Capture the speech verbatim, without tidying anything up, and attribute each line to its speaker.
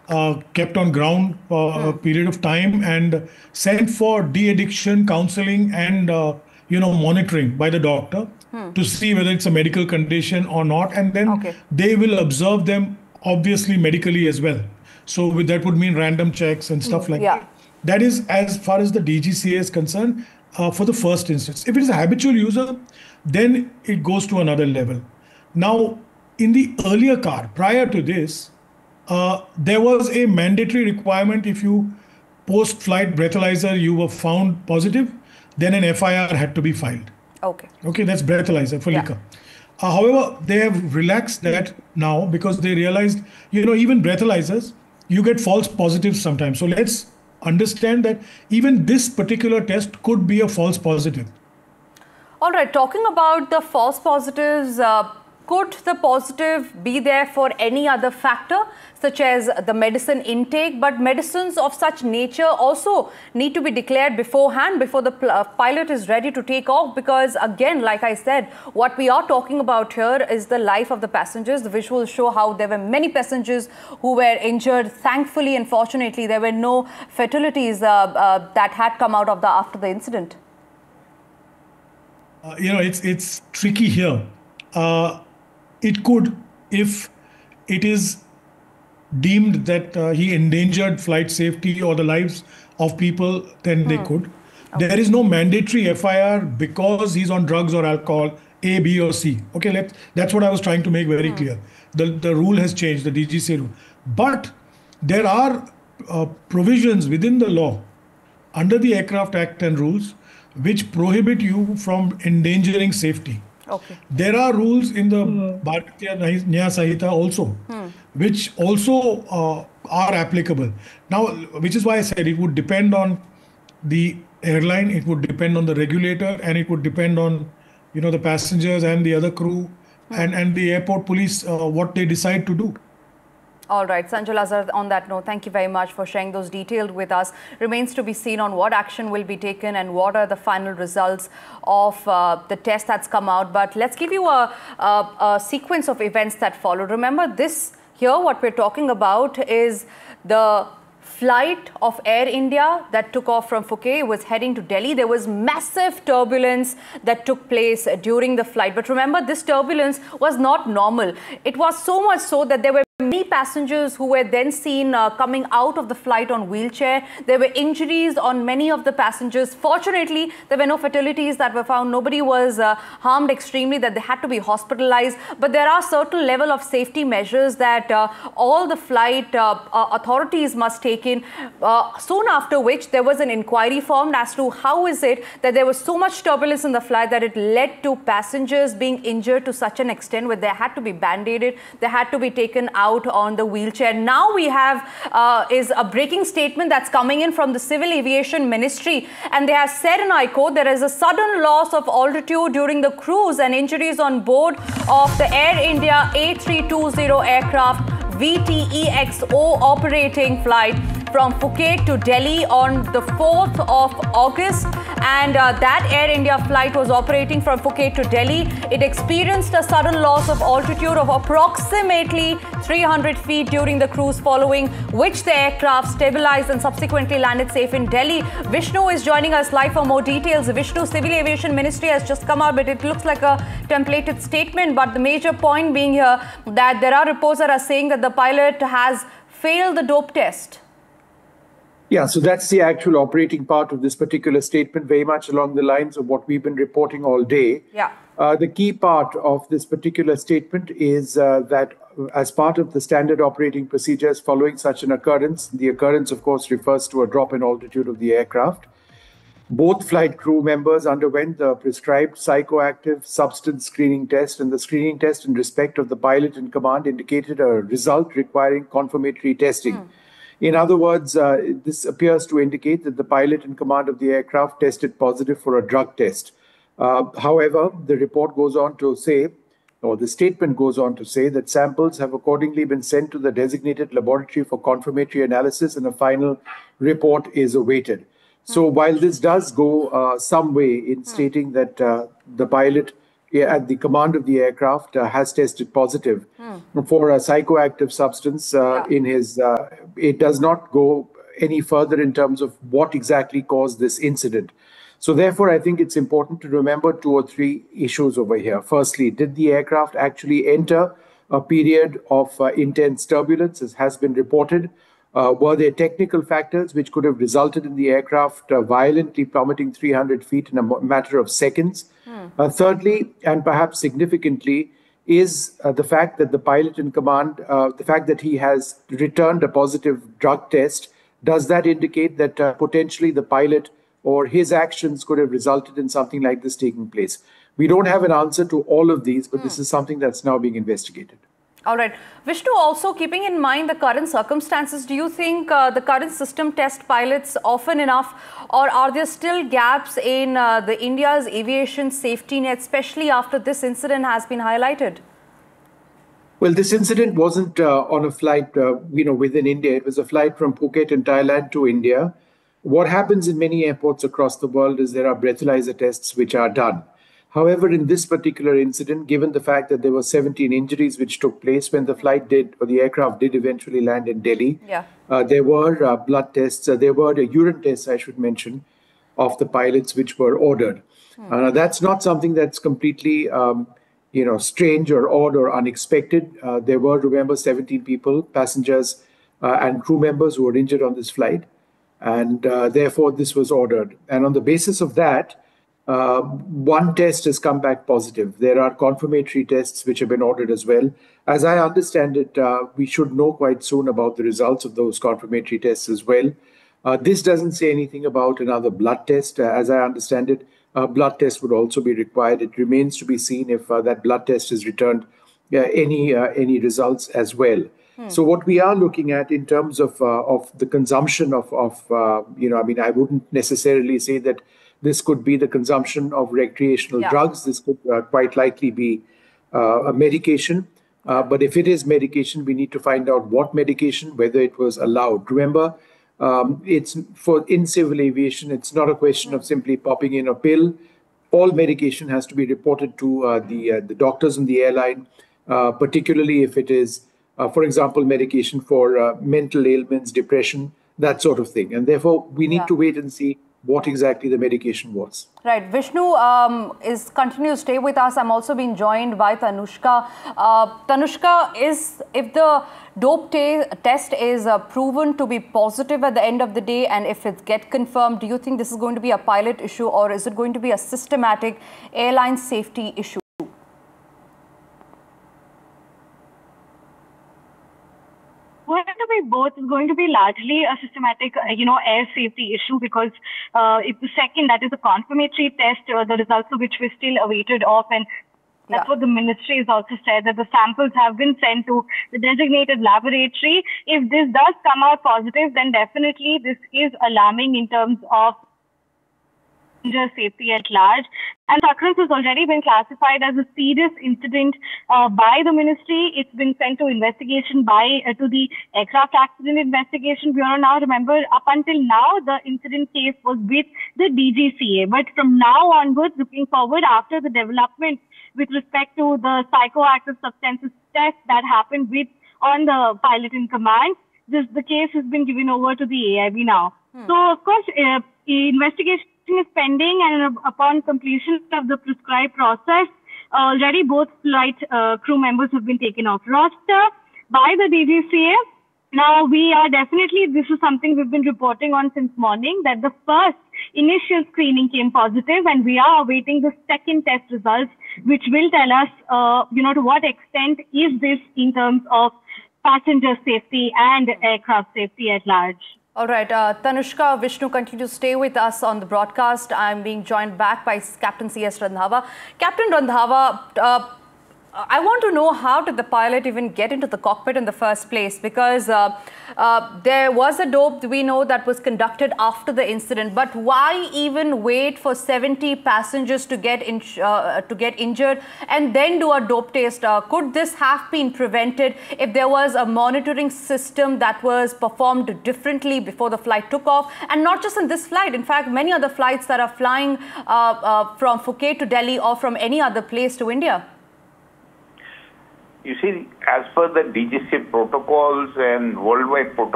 Speaker 1: uh, kept on ground for
Speaker 2: Hmm.
Speaker 1: a period of time and sent for de-addiction counseling and uh, you know monitoring by the doctor
Speaker 2: Hmm.
Speaker 1: to see whether it's a medical condition or not, and then
Speaker 2: Okay.
Speaker 1: they will observe them obviously medically as well. So with that would mean random checks and stuff like
Speaker 2: Yeah.
Speaker 1: that. That is as far as the D G C A is concerned uh, for the first instance. If it is a habitual user, then it goes to another level. Now, in the earlier car, prior to this, uh, there was a mandatory requirement if you post-flight breathalyzer, you were found positive, then an F I R had to be filed.
Speaker 2: Okay.
Speaker 1: Okay, that's breathalyzer for
Speaker 2: Yeah.
Speaker 1: liquor. Uh, however, they have relaxed that now because they realized, you know, even breathalyzers, you get false positives sometimes. So let's understand that even this particular test could be a false positive.
Speaker 2: All right, talking about the false positives, uh, could the positive be there for any other factor, such as the medicine intake? But medicines of such nature also need to be declared beforehand, before the uh, pilot is ready to take off. Because again, like I said, what we are talking about here is the life of the passengers. The visuals show how there were many passengers who were injured. Thankfully and fortunately, there were no fatalities uh, uh, that had come out of the after the incident.
Speaker 1: Uh, you know, it's it's tricky here. Uh, it could, if it is deemed that uh, he endangered flight safety or the lives of people, then they could.
Speaker 2: Okay.
Speaker 1: There is no mandatory F I R because he's on drugs or alcohol, A, B, or C. Okay, let that's what I was trying to make very clear. The the rule has changed, the D G C A rule. But there are uh, provisions within the law under the Aircraft Act and rules which prohibit you from endangering safety.
Speaker 2: Okay.
Speaker 1: There are rules in the Bharatiya Nyaya Sanhita also, which also uh, are applicable. Now, which is why I said it would depend on the airline, it would depend on the regulator, and it would depend on, you know, the passengers and the other crew and, and the airport police, uh, what they decide to do.
Speaker 2: All right, Sanjul Azhar, on that note, thank you very much for sharing those details with us. Remains to be seen on what action will be taken and what are the final results of uh, the test that's come out. But let's give you a, a, a sequence of events that followed. Remember, this here, what we're talking about is the flight of Air India that took off from Phuket, was heading to Delhi. There was massive turbulence that took place during the flight. But remember, this turbulence was not normal. It was so much so that there were many passengers who were then seen uh, coming out of the flight on wheelchair. There were injuries on many of the passengers. Fortunately, there were no fatalities that were found. Nobody was uh, harmed extremely that they had to be hospitalized. But there are certain level of safety measures that uh, all the flight uh, uh, authorities must take in. Uh, soon after which, there was an inquiry formed as to how is it that there was so much turbulence in the flight that it led to passengers being injured to such an extent where they had to be band-aided, they had to be taken out on the wheelchair. Now we have uh, is a breaking statement that's coming in from the Civil Aviation Ministry, and they have said, and I quote, there is a sudden loss of altitude during the cruise and injuries on board of the Air India A three twenty aircraft V T E X O operating flight from Phuket to Delhi on the fourth of August, and uh, that Air India flight was operating from Phuket to Delhi. It experienced a sudden loss of altitude of approximately three hundred feet during the cruise, following which the aircraft stabilized and subsequently landed safe in Delhi. Vishnu is joining us live for more details. Vishnu, Civil Aviation Ministry has just come out, but it looks like a templated statement. But the major point being here that there are reports that are saying that the pilot has failed the dope test.
Speaker 3: Yeah, so that's the actual operating part of this particular statement, very much along the lines of what we've been reporting all day.
Speaker 2: Yeah.
Speaker 3: Uh, the key part of this particular statement is uh, that as part of the standard operating procedures following such an occurrence, the occurrence, of course, refers to a drop in altitude of the aircraft. Both flight crew members underwent the prescribed psychoactive substance screening test, and the screening test in respect of the pilot in command indicated a result requiring confirmatory testing. Mm. In other words, uh, this appears to indicate that the pilot in command of the aircraft tested positive for a drug test. Uh, however, the report goes on to say, or the statement goes on to say, that samples have accordingly been sent to the designated laboratory for confirmatory analysis, and a final report is awaited. So while this does go uh, some way in stating that uh, the pilot yeah, at the command of the aircraft uh, has tested positive mm. for a psychoactive substance uh, yeah. in his. Uh, it does not go any further in terms of what exactly caused this incident. So therefore, I think it's important to remember two or three issues over here. Firstly, did the aircraft actually enter a period of uh, intense turbulence, as has been reported? Uh, were there technical factors which could have resulted in the aircraft uh, violently plummeting three hundred feet in a matter of seconds? Hmm. Uh, thirdly, and perhaps significantly, is uh, the fact that the pilot in command, uh, the fact that he has returned a positive drug test, does that indicate that uh, potentially the pilot or his actions could have resulted in something like this taking place? We don't have an answer to all of these, but hmm. this is something that's now being investigated.
Speaker 2: All right. Vishnu, also keeping in mind the current circumstances, do you think uh, the current system test pilots often enough, or are there still gaps in uh, the India's aviation safety net, especially after this incident has been highlighted?
Speaker 3: Well, this incident wasn't uh, on a flight, uh, you know, within India. It was a flight from Phuket in Thailand to India. What happens in many airports across the world is there are breathalyzer tests which are done. However, in this particular incident, given the fact that there were seventeen injuries which took place when the flight did, or the aircraft did eventually land in Delhi, yeah. uh, there were uh, blood tests, uh, there were the urine tests, I should mention, of the pilots which were ordered. Hmm. Uh, that's not something that's completely, um, you know, strange or odd or unexpected. Uh, there were, remember, seventeen people, passengers uh, and crew members who were injured on this flight. And uh, therefore, this was ordered. And on the basis of that, Uh, one test has come back positive. There are confirmatory tests which have been ordered as well. As I understand it, uh, we should know quite soon about the results of those confirmatory tests as well. Uh, this doesn't say anything about another blood test. Uh, as I understand it, a blood test would also be required. It remains to be seen if uh, that blood test has returned uh, any uh, any results as well. Hmm. So what we are looking at in terms of uh, of the consumption of of uh, you know, I mean, I wouldn't necessarily say that this could be the consumption of recreational yeah. drugs. This could uh, quite likely be uh, a medication. Uh, but if it is medication, we need to find out what medication, whether it was allowed. Remember, um, it's for in civil aviation, it's not a question of simply popping in a pill. All medication has to be reported to uh, the uh, the doctors in the airline, uh, particularly if it is, uh, for example, medication for uh, mental ailments, depression, that sort of thing. And therefore, we need yeah. to wait and see what exactly the medication was.
Speaker 2: Right. Vishnu um, is continue to stay with us. I'm also being joined by Tanushka. Uh, Tanushka, is if the dope test is uh, proven to be positive at the end of the day, and if it gets confirmed, do you think this is going to be a pilot issue, or is it going to be a systematic airline safety issue?
Speaker 4: Going to be both. It's going to be largely a systematic, uh, you know, air safety issue, because uh, if the second, that is a confirmatory test, uh, the results of which we're still awaited of, and that's yeah. what the ministry has also said, that the samples have been sent to the designated laboratory. If this does come out positive, then definitely this is alarming in terms of safety at large. And the occurrence has already been classified as a serious incident uh, by the ministry. It's been sent to investigation by uh, to the Aircraft Accident Investigation Bureau. Now, remember, up until now, the incident case was with the D G C A. But from now onwards, looking forward, after the development with respect to the psychoactive substances test that happened with on the pilot in command, this the case has been given over to the A I B now. Hmm. So, of course, uh, investigation is pending, and uh, upon completion of the prescribed process, uh, already both flight uh, crew members have been taken off roster by the D G C A. Now, we are definitely, this is something we've been reporting on since morning, that the first initial screening came positive, and we are awaiting the second test results, which will tell us, uh, you know, to what extent is this in terms of passenger safety and aircraft safety at large.
Speaker 2: All right, uh, Tanushka, Vishnu, continue to stay with us on the broadcast. I'm being joined back by Captain C S Randhawa. Captain Randhawa, uh, I want to know, how did the pilot even get into the cockpit in the first place? Because uh, uh, there was a dope, we know, that was conducted after the incident. But why even wait for seventy passengers to get in, uh, to get injured and then do a dope test? Uh, could this have been prevented if there was a monitoring system that was performed differently before the flight took off? And not just in this flight, in fact, many other flights that are flying uh, uh, from Phuket to Delhi or from any other place to India.
Speaker 5: You see, as per the D G C A protocols and worldwide protocols,